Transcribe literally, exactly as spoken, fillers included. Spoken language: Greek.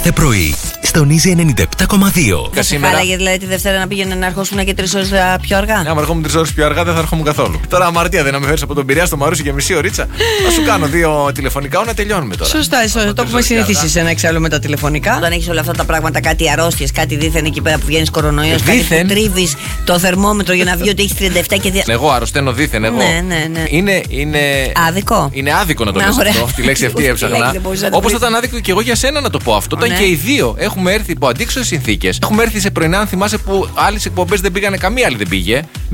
κάθε πρωί στον Easy ενενήντα επτά κόμμα δύο. Θα σε χάλαγε δηλαδή τη Δευτέρα να πήγαινε να ερχόσουν και τρεις ώρες πιο αργά? Ναι, άμα ερχόμουν τρεις ώρες πιο αργά δεν θα ερχόμουν καθόλου. Τώρα αμαρτία δεν να με φέρεις από τον Πειραιά στο Μαρούσι για μισή ωρίτσα. Θα σου κάνω δύο τηλεφωνικά να τελειώνουμε τώρα. Σωστά, σωστά. Το έχουμε συνηθίσει σε ένα εξάλλου με τα τηλεφωνικά. Όταν έχεις όλα αυτά τα πράγματα, κάτι αρρώστιες, κάτι δίθεν εκεί πέρα που βγαίνεις κορονοϊός, κάτι που τρίβεις το θερμόμετρο για να βγει ότι έχεις τριάντα επτά και δύο. Εγώ αρρωσταίνω δίθεν, εγώ. Ναι, ναι, ναι. Είναι, είναι... άδικο. Είναι άδικο να το λες αυτό. Τη λέξη αυτή έψαχνα. Όπως θα ήταν άδικο και εγώ για σένα να το πω αυτό. Όταν και οι δύο έχουμε έρθει υπό αντίξωες συνθήκες. Έχουμε έρθει σε πρωινά, αν θυμάσαι, που άλλες εκπομπές δεν πήγανε, καμία άλλη δεν πήγε.